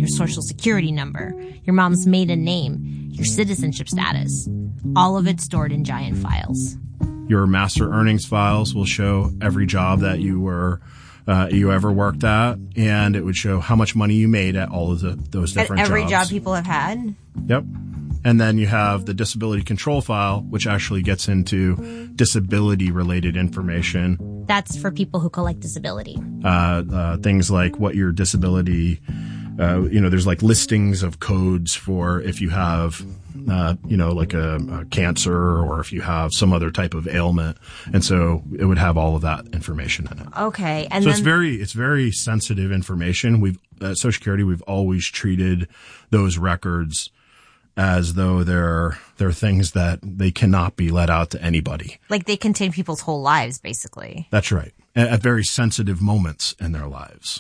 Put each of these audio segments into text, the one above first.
your social security number, your mom's maiden name, your citizenship status. All of it stored in giant files. Your master earnings files will show every job that you ever worked at, and it would show how much money you made at all of those different jobs. Every job people have had? Yep. And then you have the disability control file, which actually gets into disability-related information. That's for people who collect disability. Things like what your disability, there's like listings of codes for if you have, like a cancer or if you have some other type of ailment. And so it would have all of that information in it. Okay. And so it's very sensitive information. At Social Security, we've always treated those records as though they're things that they cannot be let out to anybody. Like they contain people's whole lives, basically. That's right. At very sensitive moments in their lives.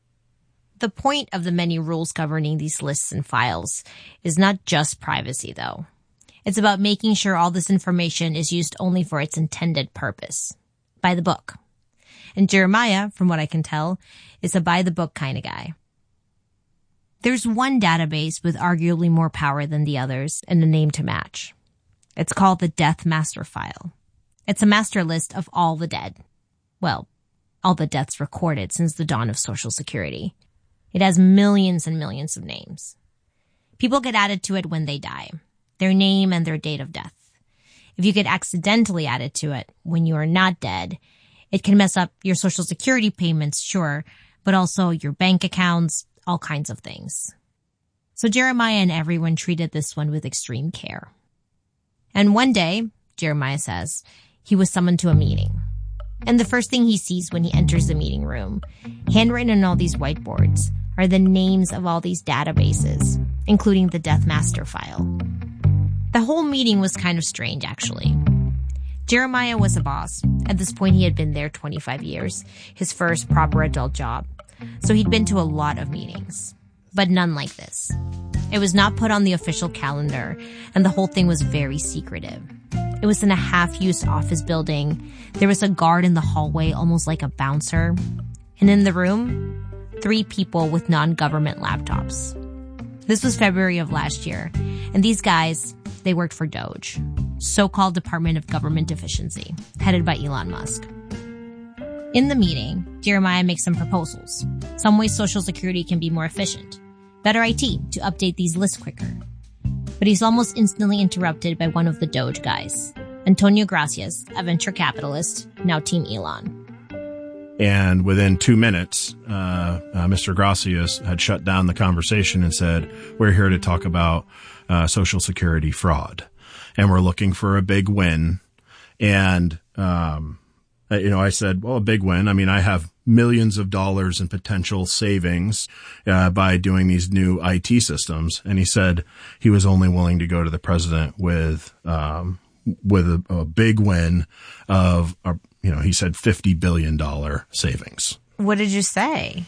The point of the many rules governing these lists and files is not just privacy, though. It's about making sure all this information is used only for its intended purpose. By the book. And Jeremiah, from what I can tell, is a by-the-book kind of guy. There's one database with arguably more power than the others and a name to match. It's called the Death Master File. It's a master list of all the dead. Well, all the deaths recorded since the dawn of Social Security. It has millions and millions of names. People get added to it when they die, their name and their date of death. If you get accidentally added to it when you are not dead, it can mess up your Social Security payments, sure, but also your bank accounts, all kinds of things. So Jeremiah and everyone treated this one with extreme care. And one day, Jeremiah says, he was summoned to a meeting. And the first thing he sees when he enters the meeting room, handwritten on all these whiteboards, are the names of all these databases, including the Death Master File. The whole meeting was kind of strange, actually. Jeremiah was a boss. At this point, he had been there 25 years, his first proper adult job. So he'd been to a lot of meetings, but none like this. It was not put on the official calendar, and the whole thing was very secretive. It was in a half-used office building. There was a guard in the hallway, almost like a bouncer. And in the room, 3 people with non-government laptops. This was February of last year, and these guys, they worked for DOGE, so-called Department of Government Efficiency, headed by Elon Musk. In the meeting, Jeremiah makes some proposals. Some ways Social Security can be more efficient. Better IT to update these lists quicker. But he's almost instantly interrupted by one of the DOGE guys, Antonio Gracias, a venture capitalist, now Team Elon. And within 2 minutes, Mr. Gracias had shut down the conversation and said, we're here to talk about Social Security fraud. And we're looking for a big win. And I said, well, a big win. I mean, I have millions of dollars in potential savings by doing these new IT systems. And he said he was only willing to go to the president with a big win of, he said $50 billion savings. What did you say?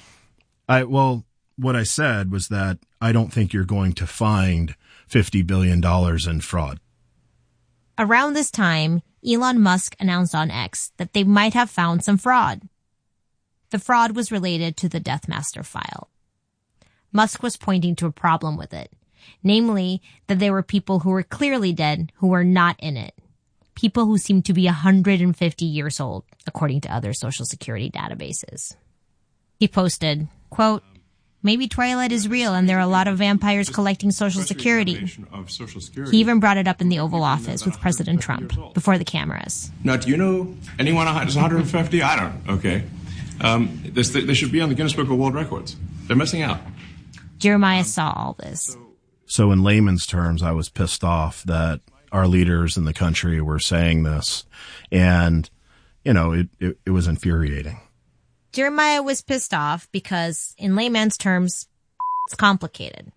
What I said was that I don't think you're going to find $50 billion in fraud. Around this time, Elon Musk announced on X that they might have found some fraud. The fraud was related to the Death Master File. Musk was pointing to a problem with it, namely that there were people who were clearly dead who were not in it. People who seemed to be 150 years old, according to other Social Security databases. He posted, quote, maybe Twilight is real and there are a lot of vampires collecting Social Security. He even brought it up in the Oval Office with President Trump before the cameras. Now, do you know anyone who's 150? I don't. Okay. They should be on the Guinness Book of World Records. They're missing out. Jeremiah saw all this. So in layman's terms, I was pissed off that our leaders in the country were saying this. And, it was infuriating. Jeremiah was pissed off because, in layman's terms, it's complicated.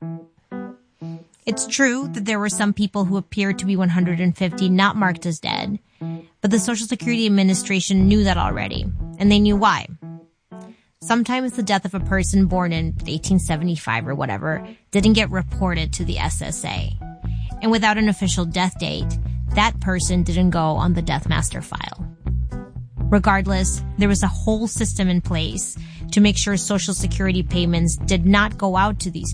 It's true that there were some people who appeared to be 150 not marked as dead, but the Social Security Administration knew that already, and they knew why. Sometimes the death of a person born in 1875 or whatever didn't get reported to the SSA. And without an official death date, that person didn't go on the Death Master File. Regardless, there was a whole system in place to make sure Social Security payments did not go out to these